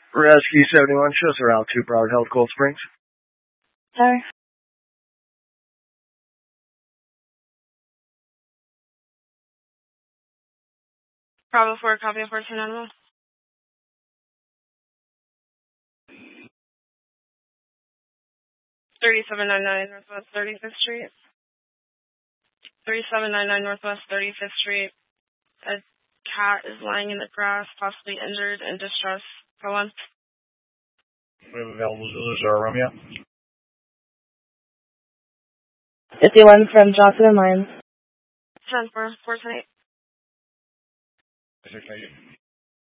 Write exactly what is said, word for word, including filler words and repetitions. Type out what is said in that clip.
Rescue seventy-one, shows her out to Broward Health, Cold Springs. Sorry. Bravo four, copy of fourteen animal. thirty-seven ninety-nine Northwest thirty-fifth Street. thirty-seven ninety-nine Northwest thirty-fifth Street. A cat is lying in the grass, possibly injured and distress. Go on. We have available Zulu Zero Romeo. fifty-one from Johnson and Lyons. ten four, four ten eight. six eight.